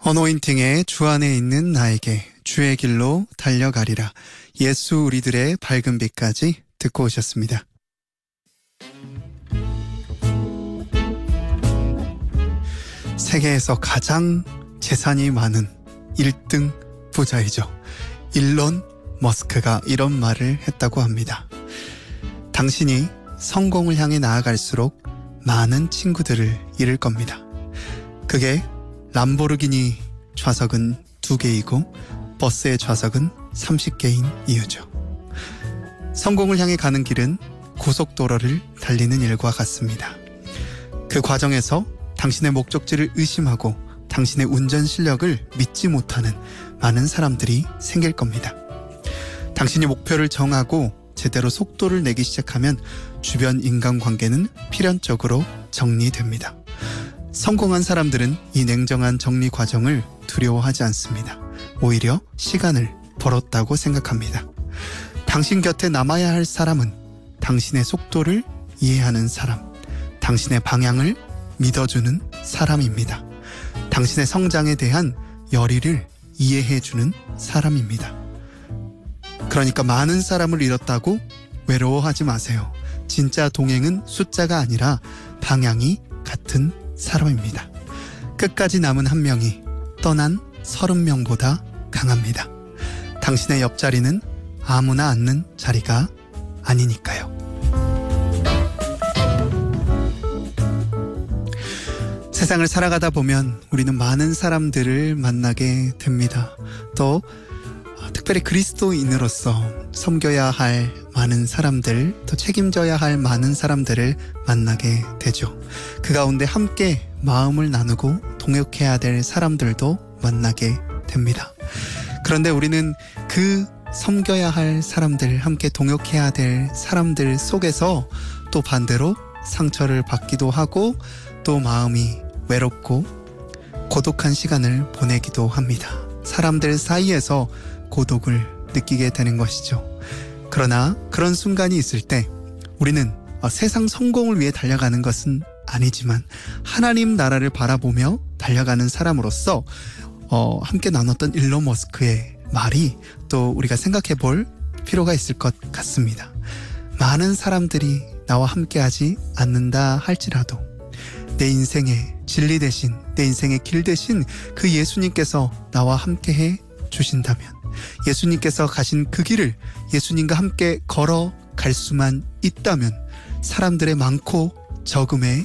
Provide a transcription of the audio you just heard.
어노인팅의 주 안에 있는 나에게 주의 길로 달려가리라. 예수 우리들의 밝은 빛까지 듣고 오셨습니다. 세계에서 가장 재산이 많은 1등 부자이죠. 일론 머스크가 이런 말을 했다고 합니다. 당신이 성공을 향해 나아갈수록 많은 친구들을 잃을 겁니다. 그게 람보르기니 좌석은 2개이고 버스의 좌석은 30개인 이유죠. 성공을 향해 가는 길은 고속도로를 달리는 일과 같습니다. 그 과정에서 당신의 목적지를 의심하고 당신의 운전 실력을 믿지 못하는 많은 사람들이 생길 겁니다. 당신이 목표를 정하고 제대로 속도를 내기 시작하면 주변 인간관계는 필연적으로 정리됩니다. 성공한 사람들은 이 냉정한 정리 과정을 두려워하지 않습니다. 오히려 시간을 벌었다고 생각합니다. 당신 곁에 남아야 할 사람은 당신의 속도를 이해하는 사람, 당신의 방향을 믿어주는 사람입니다. 당신의 성장에 대한 열의를 이해해주는 사람입니다. 그러니까 많은 사람을 잃었다고 외로워하지 마세요. 진짜 동행은 숫자가 아니라 방향이 같은 사람입니다. 끝까지 남은 한 명이 떠난 30명보다 강합니다. 당신의 옆자리는 아무나 앉는 자리가 아니니까요. 세상을 살아가다 보면 우리는 많은 사람들을 만나게 됩니다. 또 특별히 그리스도인으로서 섬겨야 할 많은 사람들, 또 책임져야 할 많은 사람들을 만나게 되죠. 그 가운데 함께 마음을 나누고 동역해야 될 사람들도 만나게 됩니다. 그런데 우리는 그 섬겨야 할 사람들, 함께 동역해야 될 사람들 속에서 또 반대로 상처를 받기도 하고 또 마음이 외롭고 고독한 시간을 보내기도 합니다. 사람들 사이에서 고독을 느끼게 되는 것이죠. 그러나 그런 순간이 있을 때 우리는 세상 성공을 위해 달려가는 것은 아니지만 하나님 나라를 바라보며 달려가는 사람으로서 함께 나눴던 일론 머스크의 말이 또 우리가 생각해 볼 필요가 있을 것 같습니다. 많은 사람들이 나와 함께하지 않는다 할지라도 내 인생의 진리 대신, 내 인생의 길 대신 그 예수님께서 나와 함께해 주신다면, 예수님께서 가신 그 길을 예수님과 함께 걸어갈 수만 있다면 사람들의 많고 적음에